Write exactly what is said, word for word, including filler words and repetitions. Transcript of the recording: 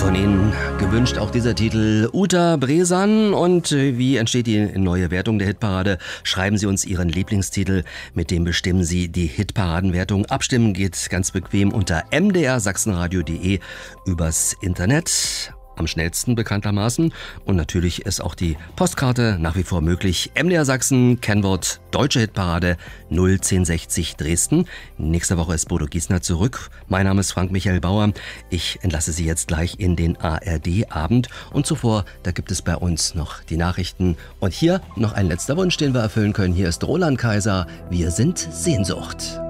Von Ihnen gewünscht auch dieser Titel Uta Bresan. Und wie entsteht die neue Wertung der Hitparade? Schreiben Sie uns Ihren Lieblingstitel, mit dem bestimmen Sie die Hitparadenwertung. Abstimmen geht ganz bequem unter m d r sachsenradio punkt d e übers Internet. Am schnellsten bekanntermaßen. Und natürlich ist auch die Postkarte nach wie vor möglich. M D R Sachsen, Kennwort Deutsche Hitparade null zehn sechzig Dresden. Nächste Woche ist Bodo Giesner zurück. Mein Name ist Frank Michael Bauer. Ich entlasse Sie jetzt gleich in den A R D-Abend. Und zuvor, da gibt es bei uns noch die Nachrichten. Und hier noch ein letzter Wunsch, den wir erfüllen können. Hier ist Roland Kaiser. Wir sind Sehnsucht.